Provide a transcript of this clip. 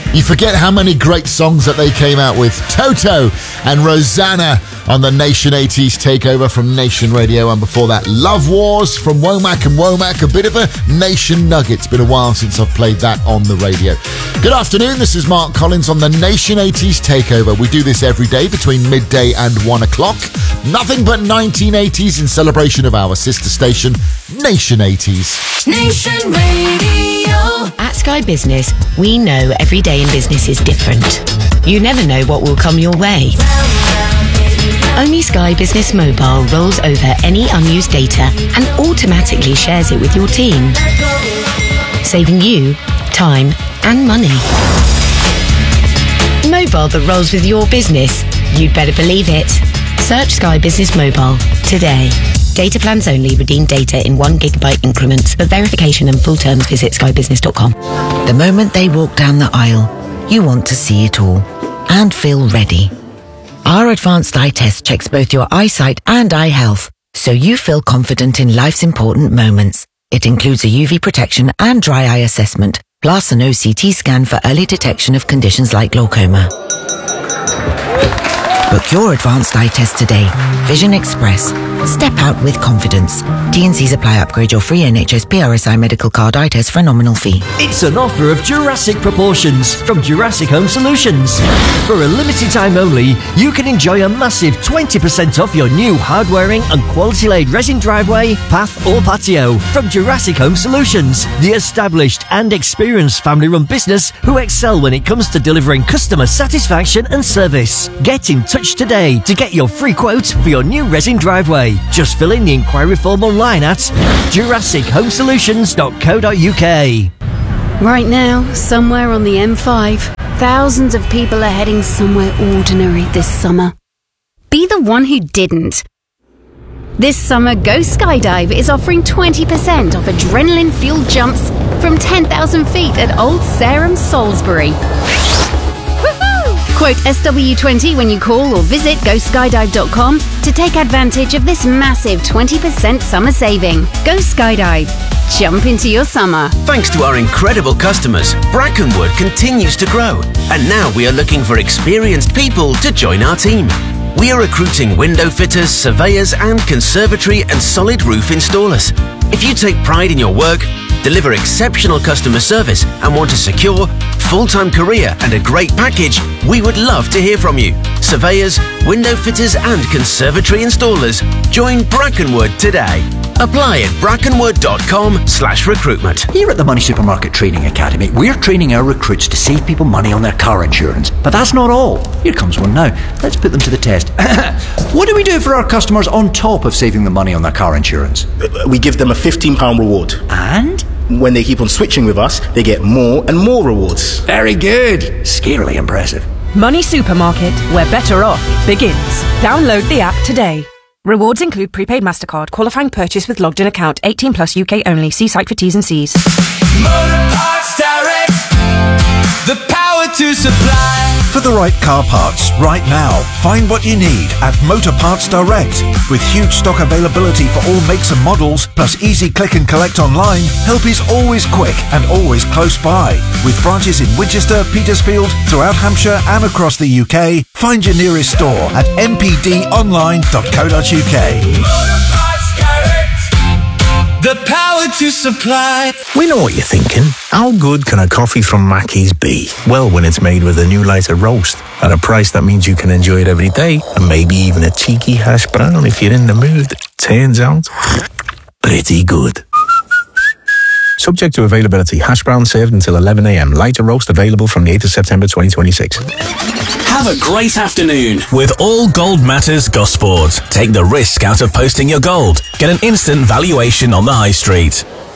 You forget how many great songs that they came out with. Toto and Rosanna on the Nation 80s takeover from Nation Radio, and before that, Love Wars from Womack and Womack, a bit of a Nation nugget. It's been a while since I've played that on the radio. Good afternoon, this is Mark Collins on the Nation 80s takeover. We do this every day between midday and 1 o'clock. Nothing but 1980s in celebration of our sister station, Nation 80s. Nation Radio. At Sky Business, we know every day in business is different. You never know what will come your way. Only Sky Business Mobile rolls over any unused data and automatically shares it with your team, saving you time and money. Mobile that rolls with your business. You'd better believe it. Search Sky Business Mobile today. Data plans only. Redeem data in 1 gigabyte increments. For verification and full terms, visit skybusiness.com. The moment they walk down the aisle, you want to see it all and feel ready. Our advanced eye test checks both your eyesight and eye health, so you feel confident in life's important moments. It includes a UV protection and dry eye assessment, plus an OCT scan for early detection of conditions like glaucoma. Book your advanced eye test today. Vision Express. Step out with confidence. T&Cs apply. Upgrade your free NHS PRSI medical card eye test for a nominal fee. It's an offer of Jurassic proportions from Jurassic Home Solutions. For a limited time only, you can enjoy a massive 20% off your new hard-wearing and quality-laid resin driveway, path or patio from Jurassic Home Solutions, the established and experienced family-run business who excel when it comes to delivering customer satisfaction and service. Get in touch today to get your free quote for your new resin driveway. Just fill in the inquiry form online at JurassicHomeSolutions.co.uk. Right now, somewhere on the M5, thousands of people are heading somewhere ordinary this summer. Be the one who didn't. This summer, Go Skydive is offering 20% off adrenaline-fueled jumps from 10,000 feet at Old Sarum, Salisbury. Quote SW20 when you call or visit GoSkydive.com to take advantage of this massive 20% summer saving. Go Skydive. Jump into your summer. Thanks to our incredible customers, Brackenwood continues to grow. And now we are looking for experienced people to join our team. We are recruiting window fitters, surveyors, and conservatory and solid roof installers. If you take pride in your work, deliver exceptional customer service, and want a secure, full-time career and a great package, we would love to hear from you. Surveyors, window fitters, and conservatory installers, join Brackenwood today. Apply at brackenwood.com/recruitment. Here at the Money Supermarket Training Academy, we're training our recruits to save people money on their car insurance. But that's not all. Here comes one now. Let's put them to the test. What do we do for our customers on top of saving them money on their car insurance? We give them a £15 reward. And? When they keep on switching with us, they get more and more rewards. Very good. Scarily impressive. Money Supermarket, where better off begins. Download the app today. Rewards include prepaid MasterCard, qualifying purchase with logged in account, 18 plus UK only. See site for T's and C's. Motor Parts Direct, the power to supply. For the right car parts right now, find what you need at Motor Parts Direct. With huge stock availability for all makes and models, plus easy click and collect online, help is always quick and always close by. With branches in Winchester, Petersfield, throughout Hampshire and across the UK, find your nearest store at mpdonline.co.uk. The power to supply. We know what you're thinking. How good can a coffee from Mackey's be? Well, when it's made with a new lighter roast at a price that means you can enjoy it every day, and maybe even a cheeky hash brown if you're in the mood. Turns out, pretty good. Subject to availability. Hash brown served until 11 a.m. Lighter roast available from the 8th of September 2026. Have a great afternoon with All Gold Matters Gosport. Take the risk out of posting your gold. Get an instant valuation on the high street.